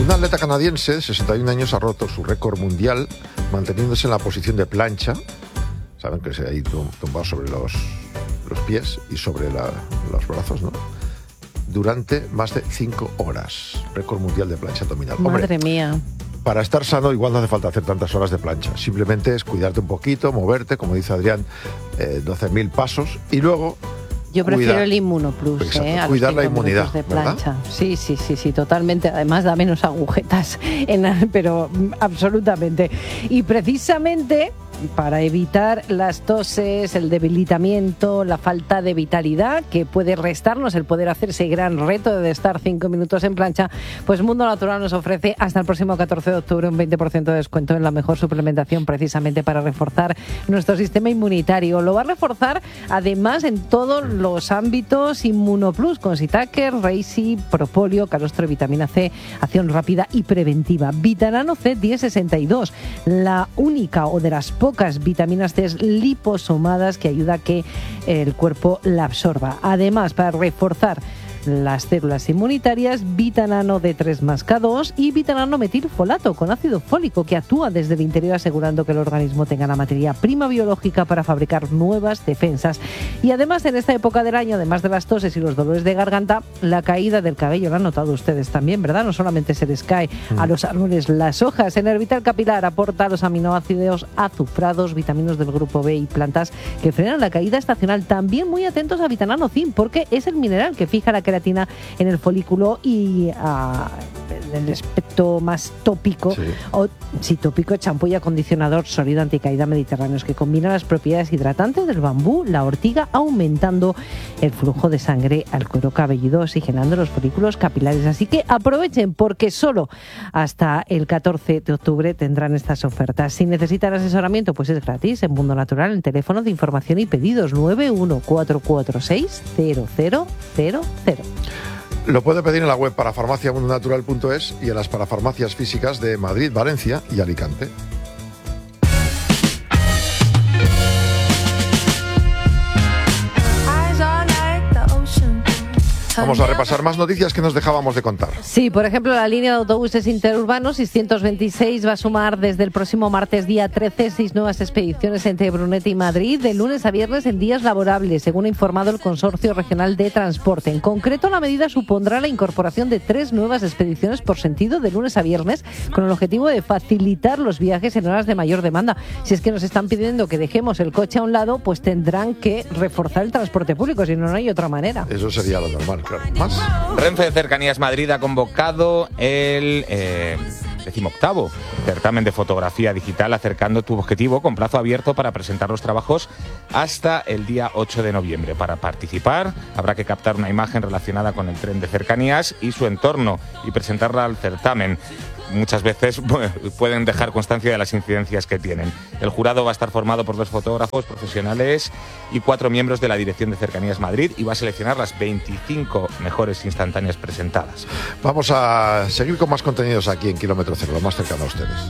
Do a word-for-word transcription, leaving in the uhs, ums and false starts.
Una atleta canadiense de sesenta y un años ha roto su récord mundial manteniéndose en la posición de plancha. Saben que se ha ido tumbado sobre los, los pies y sobre la, los brazos, ¿no? Durante más de cinco horas. Récord mundial de plancha abdominal. Madre Hombre, mía. Para estar sano igual no hace falta hacer tantas horas de plancha. Simplemente es cuidarte un poquito, moverte, como dice Adrián, eh, doce mil pasos y luego... Yo prefiero cuidar, el Inmunoplus, exacto, ¿eh? A cuidar los la cinco inmunidad, minutos de plancha. ¿verdad? Sí, sí, sí, sí, totalmente. Además da menos agujetas, en, pero absolutamente. Y precisamente para evitar las toses, el debilitamiento, la falta de vitalidad que puede restarnos el poder hacer ese gran reto de estar cinco minutos en plancha, pues Mundo Natural nos ofrece hasta el próximo catorce de octubre un veinte por ciento de descuento en la mejor suplementación precisamente para reforzar nuestro sistema inmunitario. Lo va a reforzar además en todos los ámbitos Inmunoplus con Sitaker, Reishi, Propóleo, calostro y vitamina C, acción rápida y preventiva. Vitanano C diez sesenta y dos, la única o de las pocas vitaminas C liposomadas que ayuda a que el cuerpo la absorba. Además, para reforzar las células inmunitarias, Vitanano D tres más K dos y Vitanano metilfolato con ácido fólico que actúa desde el interior asegurando que el organismo tenga la materia prima biológica para fabricar nuevas defensas. Y además en esta época del año, además de las toses y los dolores de garganta, la caída del cabello, lo han notado ustedes también, ¿verdad? No solamente se les cae mm. a los árboles las hojas. En Hervital Capilar aporta los aminoácidos azufrados, vitaminas del grupo B y plantas que frenan la caída estacional. También muy atentos a Vitanano Zinc porque es el mineral que fija la queratina en el folículo y uh, el aspecto más tópico, sí. o sí, tópico, champú y acondicionador sólido anticaída mediterráneos que combina las propiedades hidratantes del bambú, la ortiga, aumentando el flujo de sangre al cuero cabelludo, oxigenando los folículos capilares. Así que aprovechen porque solo hasta el catorce de octubre tendrán estas ofertas. Si necesitan asesoramiento, pues es gratis en Mundo Natural, en teléfono de información y pedidos nueve uno cuatro cuatro seis cero cero cero cero. Lo puede pedir en la web parafarmacia mundo natural punto es y en las parafarmacias físicas de Madrid, Valencia y Alicante. Vamos a repasar más noticias que nos dejábamos de contar. Sí, por ejemplo, la línea de autobuses interurbanos seiscientos veintiséis va a sumar desde el próximo martes día trece seis nuevas expediciones entre Brunete y Madrid de lunes a viernes en días laborables, según ha informado el Consorcio Regional de Transporte. En concreto, la medida supondrá la incorporación de tres nuevas expediciones por sentido de lunes a viernes con el objetivo de facilitar los viajes en horas de mayor demanda. Si es que nos están pidiendo que dejemos el coche a un lado, pues tendrán que reforzar el transporte público, si no, no hay otra manera. Eso sería lo normal. Claro. ¿Más? Renfe de Cercanías Madrid ha convocado el eh, decimoctavo certamen de fotografía digital Acercando tu objetivo con plazo abierto para presentar los trabajos hasta el día ocho de noviembre. Para participar habrá que captar una imagen relacionada con el tren de cercanías y su entorno y presentarla al certamen. Muchas veces pueden dejar constancia de las incidencias que tienen. El jurado va a estar formado por dos fotógrafos profesionales y cuatro miembros de la Dirección de Cercanías Madrid y va a seleccionar las veinticinco mejores instantáneas presentadas. Vamos a seguir con más contenidos aquí en Kilómetro Cero, lo más cercano a ustedes.